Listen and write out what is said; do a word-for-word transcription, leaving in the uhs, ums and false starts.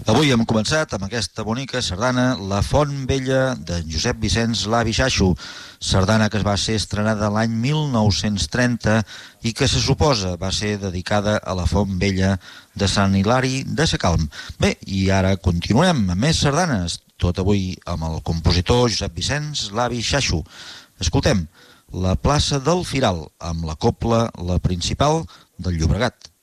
Avui hem començat amb aquesta bonica sardana La Font Vella de Josep Vicenç l'Avi Xaxo, sardana que es va ser estrenada l'any mil nou-cents trenta i que se suposa va ser dedicada a la Font Vella de Sant Hilari de Sacalm. Bé, i ara continuem amb més sardanes, tot avui amb el compositor Josep Vicenç l'Avi Xaxo. Escoltem La plaça del Firal, amb la cobla La Principal del Llobregat.